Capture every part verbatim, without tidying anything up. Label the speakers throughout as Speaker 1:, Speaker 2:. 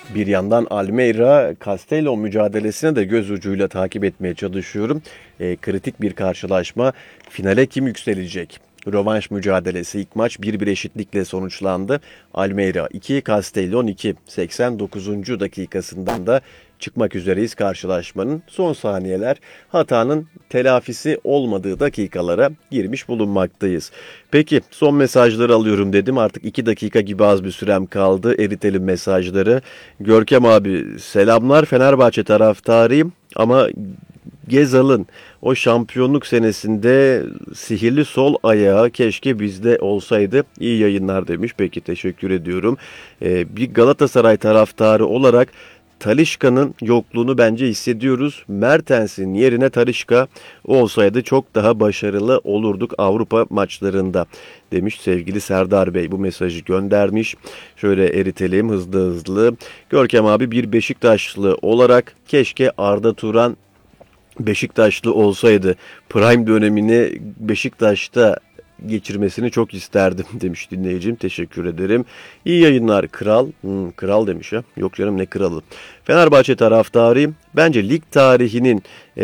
Speaker 1: Bir yandan Almeida Castellón mücadelesine de göz ucuyla takip etmeye çalışıyorum. E, kritik bir karşılaşma. Finale kim yükselecek? Rövanş mücadelesi ilk maç bir bir eşitlikle sonuçlandı. Almeida iki, Castellón iki. seksen dokuzuncu dakikasından da çıkmak üzereyiz karşılaşmanın. Son saniyeler, hatanın telafisi olmadığı dakikalara girmiş bulunmaktayız. Peki son mesajları alıyorum dedim. Artık iki dakika gibi az bir sürem kaldı. Eritelim mesajları. Görkem abi selamlar, Fenerbahçe taraftarıyım ama Gezal'ın o şampiyonluk senesinde sihirli sol ayağı keşke bizde olsaydı. İyi yayınlar demiş. Peki teşekkür ediyorum. Ee, bir Galatasaray taraftarı olarak Talisca'nın yokluğunu bence hissediyoruz. Mertens'in yerine Talisca olsaydı çok daha başarılı olurduk Avrupa maçlarında demiş sevgili Serdar Bey. Bu mesajı göndermiş. Şöyle eritelim hızlı hızlı. Görkem abi bir Beşiktaşlı olarak keşke Arda Turan Beşiktaşlı olsaydı. Prime dönemini Beşiktaş'ta geçirmesini çok isterdim demiş dinleyicim. Teşekkür ederim. İyi yayınlar kral. Hmm, kral demiş ya. Yok canım ne kralı. Fenerbahçe taraftarıyım. Bence lig tarihinin e,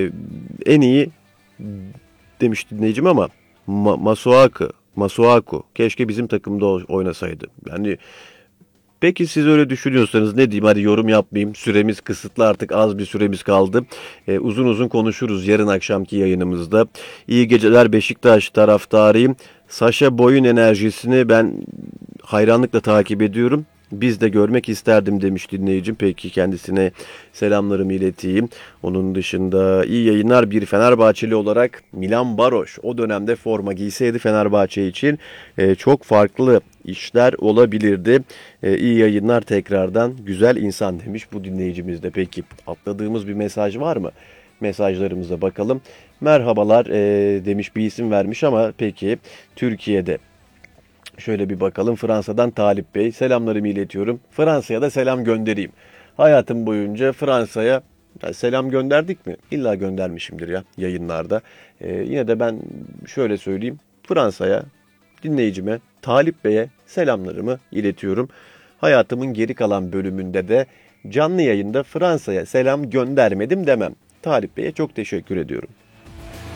Speaker 1: en iyi demiş dinleyicim ama Ma- Masuaku, Masuaku keşke bizim takımda oynasaydı. Yani peki siz öyle düşünüyorsanız ne diyeyim, hadi yorum yapmayayım. Süremiz kısıtlı, artık az bir süremiz kaldı. Ee, uzun uzun konuşuruz yarın akşamki yayınımızda. İyi geceler, Beşiktaş taraftarıyım. Saşa Boy'un enerjisini ben hayranlıkla takip ediyorum. Biz de görmek isterdim demiş dinleyicim. Peki kendisine selamlarımı ileteyim. Onun dışında iyi yayınlar, bir Fenerbahçeli olarak Milan Baroş o dönemde forma giyseydi Fenerbahçe için e, çok farklı işler olabilirdi. E, iyi yayınlar tekrardan, güzel insan demiş bu dinleyicimiz de. Peki atladığımız bir mesaj var mı? Mesajlarımıza bakalım. Merhabalar e, demiş, bir isim vermiş ama peki Türkiye'de. Şöyle bir bakalım. Fransa'dan Talip Bey. Selamlarımı iletiyorum. Fransa'ya da selam göndereyim. Hayatım boyunca Fransa'ya ya selam gönderdik mi? İlla göndermişimdir ya yayınlarda. Ee, yine de ben şöyle söyleyeyim. Fransa'ya, dinleyicime, Talip Bey'e selamlarımı iletiyorum. Hayatımın geri kalan bölümünde de canlı yayında Fransa'ya selam göndermedim demem. Talip Bey'e çok teşekkür ediyorum.